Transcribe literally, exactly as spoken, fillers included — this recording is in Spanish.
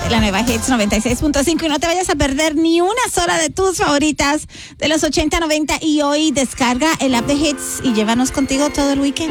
de la nueva Hits noventa y seis punto cinco y no te vayas a perder ni una sola de tus favoritas de los ochenta, noventa y hoy descarga el app de Hits y llévanos contigo todo el weekend.